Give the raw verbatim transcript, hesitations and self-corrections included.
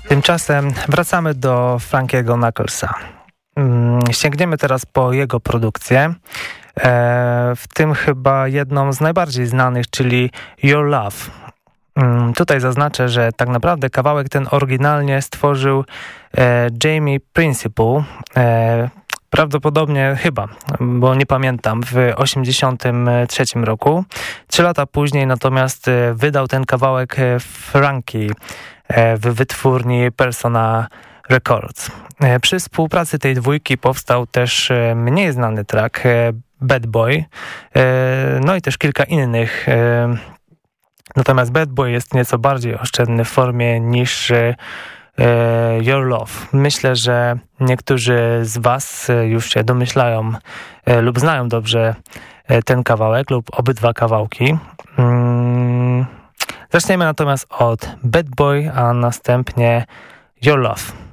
Tymczasem wracamy do Frankiego Knucklesa. Sięgniemy teraz po jego produkcję, w tym chyba jedną z najbardziej znanych, czyli Your Love. Tutaj zaznaczę, że tak naprawdę kawałek ten oryginalnie stworzył Jamie Principle, prawdopodobnie chyba, bo nie pamiętam, w osiemdziesiątym trzecim roku. Trzy lata później natomiast wydał ten kawałek Frankie w wytwórni Persona Records. Przy współpracy tej dwójki powstał też mniej znany track Bad Boy, no i też kilka innych. Natomiast Bad Boy jest nieco bardziej oszczędny w formie niż Your Love. Myślę, że niektórzy z Was już się domyślają lub znają dobrze ten kawałek lub obydwa kawałki. Zaczniemy natomiast od Bad Boy, a następnie Your Love.